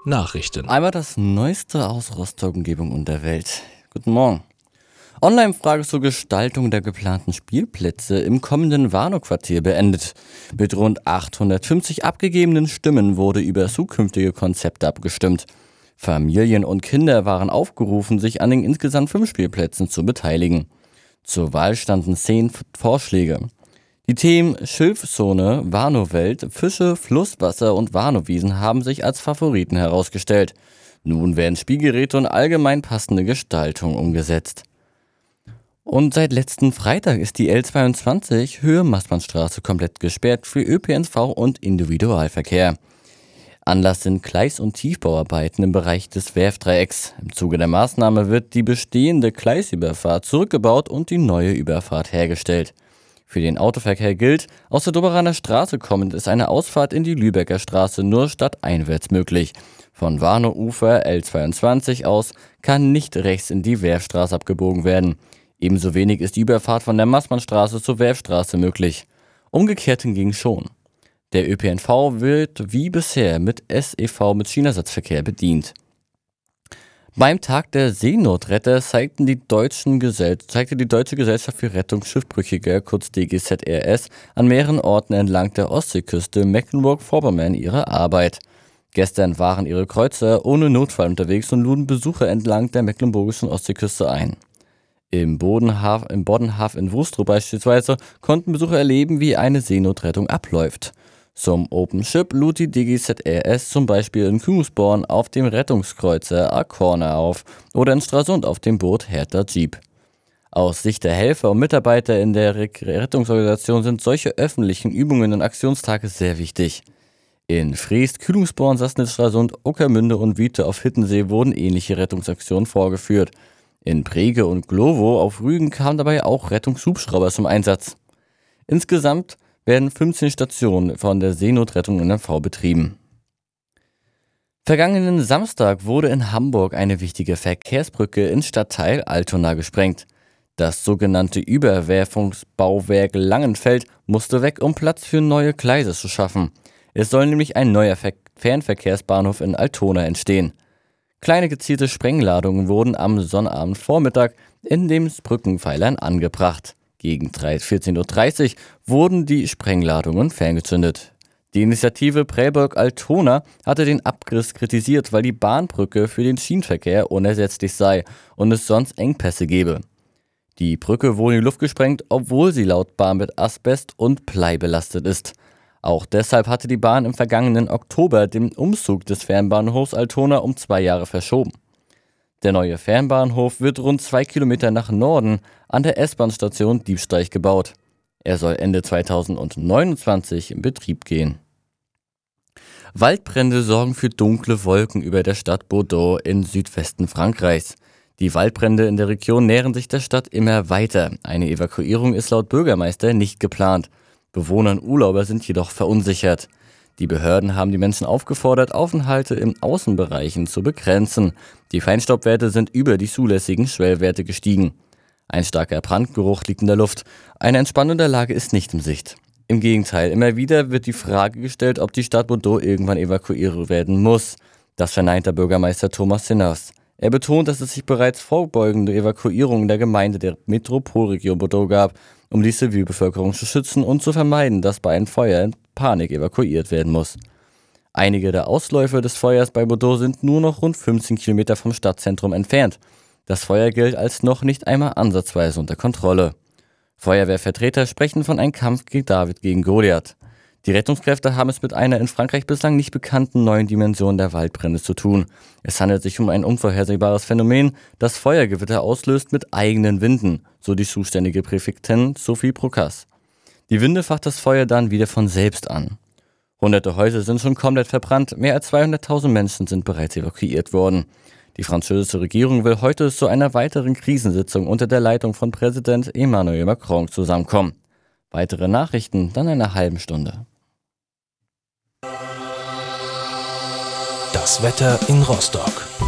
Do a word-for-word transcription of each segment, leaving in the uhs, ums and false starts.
Nachrichten. Einmal das Neueste aus Rostock-Umgebung und der Welt. Guten Morgen. Online-Frage zur Gestaltung der geplanten Spielplätze im kommenden Warnow-Quartier beendet. Mit rund achthundertfünfzig abgegebenen Stimmen wurde über zukünftige Konzepte abgestimmt. Familien und Kinder waren aufgerufen, sich an den insgesamt fünf Spielplätzen zu beteiligen. Zur Wahl standen zehn Vorschläge. Die Themen Schilfzone, Warnow-Welt, Fische, Flusswasser und Warnow-Wiesen haben sich als Favoriten herausgestellt. Nun werden Spielgeräte und allgemein passende Gestaltung umgesetzt. Und seit letzten Freitag ist die L zweiundzwanzig Höhe Maßmannstraße komplett gesperrt für Ö P N V und Individualverkehr. Anlass sind Gleis- und Tiefbauarbeiten im Bereich des Werftdreiecks. Im Zuge der Maßnahme wird die bestehende Gleisüberfahrt zurückgebaut und die neue Überfahrt hergestellt. Für den Autoverkehr gilt, aus der Doberaner Straße kommend ist eine Ausfahrt in die Lübecker Straße nur stadteinwärts möglich. Von Warnow-Ufer L zweiundzwanzig aus kann nicht rechts in die Werfstraße abgebogen werden. Ebenso wenig ist die Überfahrt von der Maßmannstraße zur Werfstraße möglich. Umgekehrt hingegen schon. Der Ö P N V wird wie bisher mit S E V mit Schienenersatzverkehr bedient. Beim Tag der Seenotretter zeigten die deutschen Gesell- zeigte die Deutsche Gesellschaft für Rettung Schiffbrüchiger, kurz D G Z R S, an mehreren Orten entlang der Ostseeküste Mecklenburg-Vorpommern ihre Arbeit. Gestern waren ihre Kreuzer ohne Notfall unterwegs und luden Besucher entlang der mecklenburgischen Ostseeküste ein. Im Bodenhaf, im Boddenhafen in Wustrow beispielsweise konnten Besucher erleben, wie eine Seenotrettung abläuft. Zum Open Ship lud die D G Z R S zum Beispiel in Kungsborn auf dem Rettungskreuzer Arcorna auf oder in Stralsund auf dem Boot Hertha Jeep. Aus Sicht der Helfer und Mitarbeiter in der Rettungsorganisation sind solche öffentlichen Übungen und Aktionstage sehr wichtig. In Freest, Kühlungsborn, Sassnitz, Stralsund, Uckermünde und Wiete auf Hittensee wurden ähnliche Rettungsaktionen vorgeführt. In Brege und Glovo auf Rügen kamen dabei auch Rettungshubschrauber zum Einsatz. Insgesamt werden fünfzehn Stationen von der Seenotrettung N R V betrieben. Vergangenen Samstag wurde in Hamburg eine wichtige Verkehrsbrücke im Stadtteil Altona gesprengt. Das sogenannte Überwerfungsbauwerk Langenfeld musste weg, um Platz für neue Gleise zu schaffen. Es soll nämlich ein neuer Ver- Fernverkehrsbahnhof in Altona entstehen. Kleine gezielte Sprengladungen wurden am Sonnabendvormittag in den Brückenpfeilern angebracht. Gegen vierzehn Uhr dreißig wurden die Sprengladungen ferngezündet. Die Initiative Prellburg-Altona hatte den Abriss kritisiert, weil die Bahnbrücke für den Schienenverkehr unersetzlich sei und es sonst Engpässe gebe. Die Brücke wurde in die Luft gesprengt, obwohl sie laut Bahn mit Asbest und Blei belastet ist. Auch deshalb hatte die Bahn im vergangenen Oktober den Umzug des Fernbahnhofs Altona um zwei Jahre verschoben. Der neue Fernbahnhof wird rund zwei Kilometer nach Norden an der S-Bahn-Station Diebsteig gebaut. Er soll Ende zweitausendneunundzwanzig in Betrieb gehen. Waldbrände sorgen für dunkle Wolken über der Stadt Bordeaux im Südwesten Frankreichs. Die Waldbrände in der Region nähern sich der Stadt immer weiter. Eine Evakuierung ist laut Bürgermeister nicht geplant. Bewohner und Urlauber sind jedoch verunsichert. Die Behörden haben die Menschen aufgefordert, Aufenthalte in Außenbereichen zu begrenzen. Die Feinstaubwerte sind über die zulässigen Schwellwerte gestiegen. Ein starker Brandgeruch liegt in der Luft. Eine Entspannung der Lage ist nicht in Sicht. Im Gegenteil, immer wieder wird die Frage gestellt, ob die Stadt Bordeaux irgendwann evakuiert werden muss. Das verneint der Bürgermeister Thomas Sinners. Er betont, dass es sich bereits vorbeugende Evakuierungen der Gemeinde der Metropolregion Bordeaux gab, um die Zivilbevölkerung zu schützen und zu vermeiden, dass bei einem Feuer in Panik evakuiert werden muss. Einige der Ausläufer des Feuers bei Bordeaux sind nur noch rund fünfzehn Kilometer vom Stadtzentrum entfernt. Das Feuer gilt als noch nicht einmal ansatzweise unter Kontrolle. Feuerwehrvertreter sprechen von einem Kampf gegen David gegen Goliath. Die Rettungskräfte haben es mit einer in Frankreich bislang nicht bekannten neuen Dimension der Waldbrände zu tun. Es handelt sich um ein unvorhersehbares Phänomen, das Feuergewitter auslöst mit eigenen Winden, so die zuständige Präfektin Sophie Procasse. Die Winde facht das Feuer dann wieder von selbst an. Hunderte Häuser sind schon komplett verbrannt, mehr als zweihunderttausend Menschen sind bereits evakuiert worden. Die französische Regierung will heute zu einer weiteren Krisensitzung unter der Leitung von Präsident Emmanuel Macron zusammenkommen. Weitere Nachrichten dann in einer halben Stunde. Das Wetter in Rostock.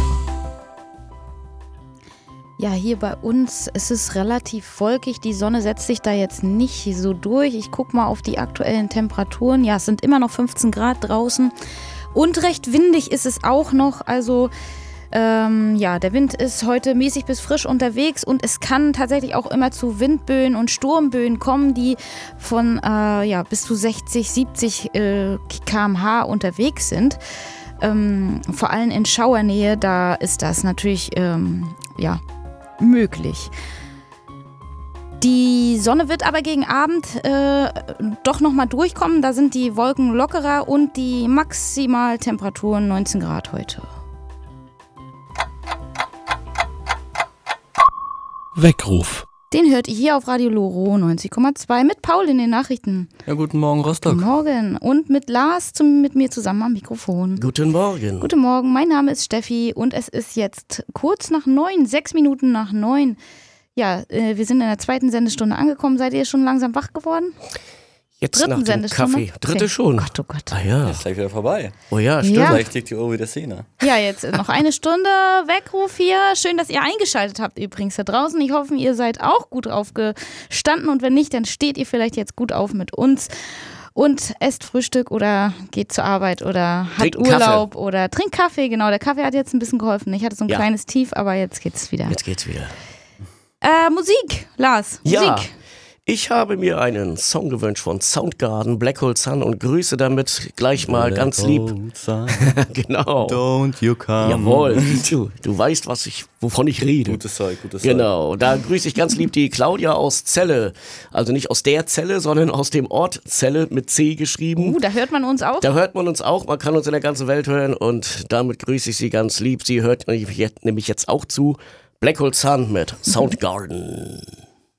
Ja, hier bei uns ist es relativ wolkig. Die Sonne setzt sich da jetzt nicht so durch. Ich gucke mal auf die aktuellen Temperaturen. Ja, es sind immer noch fünfzehn Grad draußen. Und recht windig ist es auch noch, also ähm, ja, der Wind ist heute mäßig bis frisch unterwegs und es kann tatsächlich auch immer zu Windböen und Sturmböen kommen, die von äh, ja, bis zu sechzig, siebzig äh, Kilometer pro Stunde unterwegs sind. Ähm, vor allem in Schauernähe, da ist das natürlich ähm, ja, möglich. Die Sonne wird aber gegen Abend äh, doch nochmal durchkommen. Da sind die Wolken lockerer und die Maximaltemperaturen neunzehn Grad heute. Weckruf. Den hört ihr hier auf Radio Loro neunzig Komma zwei mit Paul in den Nachrichten. Ja, guten Morgen, Rostock. Guten Morgen. Und mit Lars zum, mit mir zusammen am Mikrofon. Guten Morgen. Guten Morgen, mein Name ist Steffi und es ist jetzt kurz nach neun, sechs Minuten nach neun. Ja, äh, wir sind in der zweiten Sendestunde angekommen. Seid ihr schon langsam wach geworden? Jetzt Dritten nach dem Sendestunde? Kaffee. Dritte Okay. schon. Oh Gott, oh Gott. Ah ja. Ist gleich wieder vorbei. Oh ja, stimmt. Ja. Gleich liegt die Uhr wieder Szene. Ja, jetzt noch eine Stunde Weckruf hier. Schön, dass ihr eingeschaltet habt übrigens da draußen. Ich hoffe, ihr seid auch gut aufgestanden und wenn nicht, dann steht ihr vielleicht jetzt gut auf mit uns und esst Frühstück oder geht zur Arbeit oder habt Trinkt einen Urlaub Kaffee. oder trinkt Kaffee. Genau, der Kaffee hat jetzt ein bisschen geholfen. Ich hatte so ein Ja. kleines Tief, aber jetzt geht's wieder. Jetzt geht's wieder. Äh, Musik, Lars. Ja. Musik. Ich habe mir einen Song gewünscht von Soundgarden, Black Hole Sun und grüße damit gleich mal ganz lieb. Genau. Don't you come. Jawohl, du, du weißt, was ich, wovon ich rede. Gutes Zeug, gutes Zeug. Genau, da grüße ich ganz lieb die Claudia aus Celle. Also nicht aus der Zelle, sondern aus dem Ort Celle mit C geschrieben. Uh, da hört man uns auch. Da hört man uns auch, man kann uns in der ganzen Welt hören und damit grüße ich sie ganz lieb. Sie hört nämlich jetzt auch zu Black Hole Sun mit Soundgarden.